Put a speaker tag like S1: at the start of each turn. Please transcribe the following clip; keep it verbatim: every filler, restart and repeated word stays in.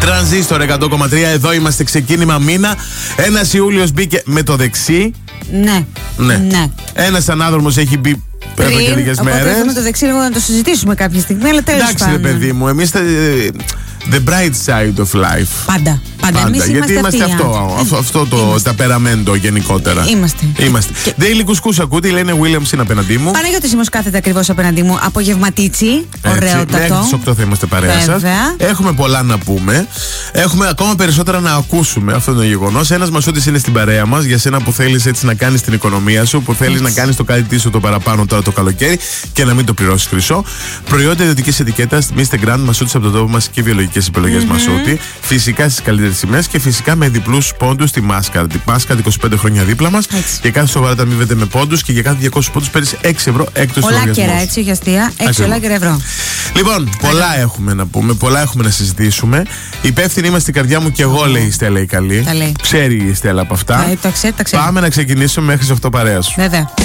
S1: Τρανζίστορ εκατό κόμμα τρία, εδώ είμαστε, ξεκίνημα μήνα. Ένας Ιούλιος μπήκε με το δεξί.
S2: Ναι.
S1: Ναι. ναι. Ένας ανάδρομος έχει μπει πριν από λίγες μέρες.
S2: Με το δεξί λίγο να το συζητήσουμε κάποια στιγμή, αλλά τέλος πάντων.
S1: Εντάξει, ρε παιδί μου, εμείς the bright side of life.
S2: Πάντα. Πάντα.
S1: Πάντα.
S2: Εμείς
S1: γιατί είμαστε,
S2: είμαστε
S1: αυτό, αυτό, αυτό το
S2: είμαστε.
S1: ταπεραμέντο γενικότερα.
S2: Είμαστε.
S1: Είμαστε.
S2: Και...
S1: Daily Κουσκούς ακούτε, η Λένε Williams είναι απέναντί μου.
S2: Παναγιώτης Σίμος κάθεται ακριβώς απέναντί μου. Απογευματίτσι. Ωραιότατο.
S1: Μέχρι τις οκτώ θα είμαστε παρέα σας. Έχουμε πολλά να πούμε. Έχουμε ακόμα περισσότερα να ακούσουμε. Αυτό είναι το γεγονός. Ένας Μασούτης είναι στην παρέα μας. Για σένα που θέλεις έτσι να κάνεις την οικονομία σου, που θέλεις να κάνεις το κάτι σου το παραπάνω τώρα το καλοκαίρι και να μην το πληρώσεις χρυσό. Προϊόντα ιδιωτικής ετικέτας μίστερ Grand Μασούτης από τον τόπο μας και βιολογικές επιλογές mm-hmm. Μασούτη. Φυσικά στις καλύτερες τιμές και φυσικά με διπλούς πόντους στη Maskard. Η Maskard είκοσι πέντε χρόνια δίπλα μας και κάθε σοβαρά αμείβεται με πόντους και για κάθε διακόσιους πόντους παίρνεις έξι ευρώ έκτος στο λογαριασμό.
S2: Ολάκερα, έτσι, όχι αστεία. έξι ολάκερα ευρώ.
S1: Λοιπόν, πολλά Άρα. έχουμε να πούμε, πολλά έχουμε να συζητήσουμε. Υπεύθυνοι είμαστε στην καρδιά μου και εγώ, λέει η Στέλλα η καλή.
S2: Τα λέει.
S1: Ξέρει η Στέλλα από αυτά.
S2: Τα, το ξέρει, τα ξέρει.
S1: Πάμε να ξεκινήσουμε μέχρι τις οκτώ παρέα σου.
S2: Βέβαια.